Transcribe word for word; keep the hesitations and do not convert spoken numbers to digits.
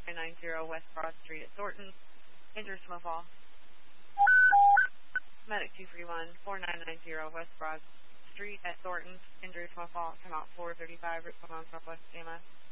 ninety West Broad Street at Thornton. Injured from a fall. Medic two three one, four nine nine zero West Broad Street at Thornton. Injured from a fall. Come out four thirty-five, Rip on Southwest C M S.